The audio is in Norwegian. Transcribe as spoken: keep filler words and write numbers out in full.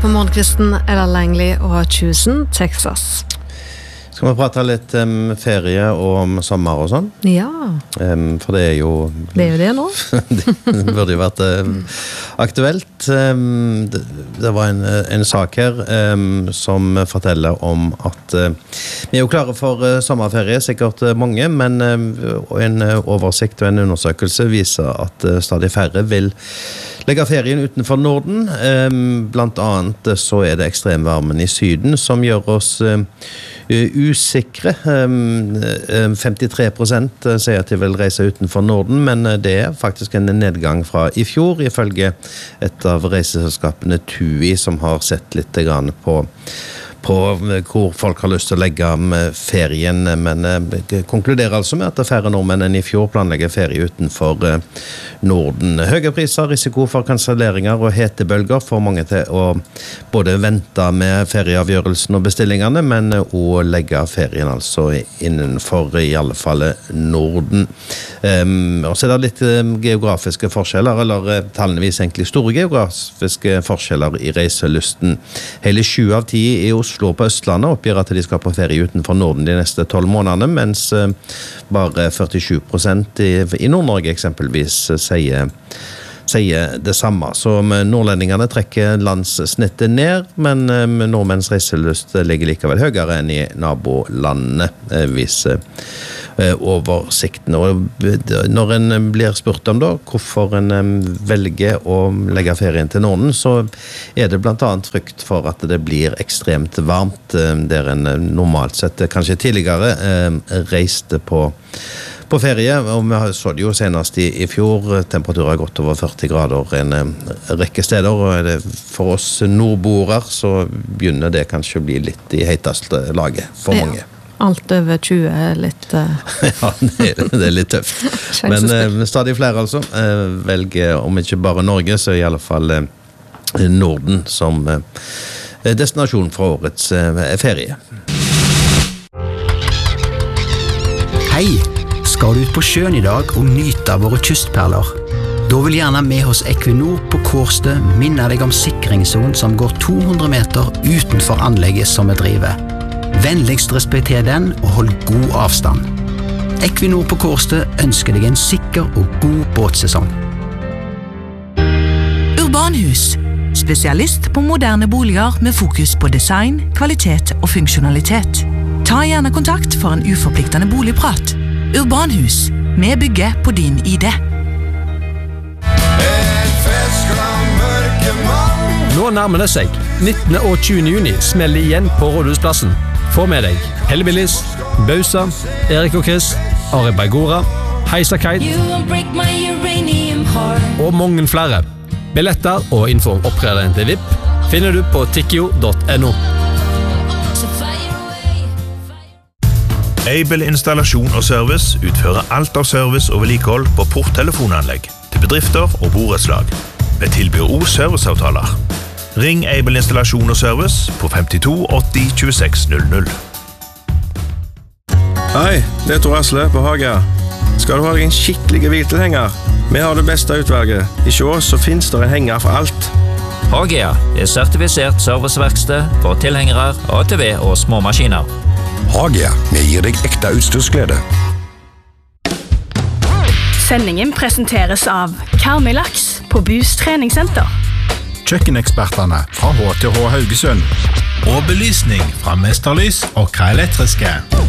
På morgenkvisten er det Langley og Chosen, Texas. Skal vi prate litt om um, ferie og om sommer og sånn? Ja. Um, for det er jo... Det er jo det nå. Det burde jo vært um, aktuelt. Um, det, det var en, en sak her um, som forteller om at uh, vi er jo klare for uh, sommerferie, sikkert uh, mange, men uh, en uh, oversikt og en undersøkelse viser at uh, stadig færre vil legge ferien utenfor Norden. Um, blant annet så er det ekstremvarmen i syden som gjør oss uh, usikre. Um, femtitre prosent sier at de vil reise utenfor Norden, men det er faktisk en nedgang fra i fjor, ifølge et av reiseselskapene TUI, som har sett litt grann på på hvor folk har lyst til å legge med ferien, men eh, konkluderer altså med at det er færre nordmenn enn i fjor planlegger ferie utenfor eh, Norden. Høye priser, risiko for kanselleringer og hetebølger får mange til å både vente med ferieavgjørelsen og bestillingene, men å legge ferien altså innenfor i alle fall Norden. Um, og så er det litt um, geografiske forskjeller, eller uh, tallene viser egentlig store geografiske forskjeller i reiselysten. Hele sju av ti i Oslo på Østlandet oppgir at de skal på ferie utenfor Norden de neste tolv månedene, mens uh, bare førtisju prosent i, i Nord-Norge eksempelvis uh, sier sier det samme. Så nordlendingene trekker landssnittet ned, men um, nordmenns reiselyst ligger likevel høyere enn i nabolandene, uh, viser uh, oversikten. Og når en blir spurt om da, hvorfor en um, velger å legge ferien til Norden, så er det blant annet frykt for at det blir ekstremt varmt, uh, der en uh, normalt sett kanskje tidligere uh, reiste på På ferie, og vi så det jo senest i, i fjor, temperaturen har gått over førti grader en, en rekke steder, og det, for oss nordboere så begynner det kanskje å bli litt i heiteste laget for ja, mange. Alt over tjue er litt... Uh... ja, det er, det er litt tøft. Men uh, stadig flere altså uh, velger, om ikke bare Norge, så i alle fall uh, Norden som uh, destinasjon for årets uh, ferie. Hei! Skal du ut på sjøen i dag og nyte av våre kystperler? Da vil gjerne med hos Equinor på Kårstø minne deg om sikringszonen som går to hundre meter utenfor anlegget som vi driver. Vennligst respekter den og hold god avstand. Equinor på Kårstø ønsker deg en sikker og god båtsesong. Urbanhus. Spesialist på moderne boliger med fokus på design, kvalitet og funksjonalitet. Ta gjerne kontakt for en uforpliktende boligprat. Urbanhus, med bygge på din I D. Nå nærmer det seg. nittende og tjuende juni smeller igjen på Rådhusplassen. Få med deg Helle Billis, Bausa, Erik og Chris, Ari Bergora, Heisa Kite og mange flere. Billetter og info om opptrederen til V I P finner du på tikkio punktum no. Aibel installasjon og service utfører alt av service og vedlikehold på porttelefonanlegg til bedrifter og borettslag. Vi tilbyr også serviceavtaler. Ring Aibel installasjon og service på femtito åtti tjueseks null null. Hei, det er Tor Asle på Hagia. Skal du ha deg en skikkelig hviltilhenger? Vi har det beste utvalget. I Sjås så finnes det en henger for alt. Hagia er sertifisert serviceverksted for tilhengere, A T V og små maskiner. Hagia, vi gir deg ekte utstyrsglede. Sendingen presenteres av Karmøy Laks på Bus treningssenter. Kjøkkeneksperterne fra H T H Haugesund. Og belysning fra Mesterlys og K Elektriske.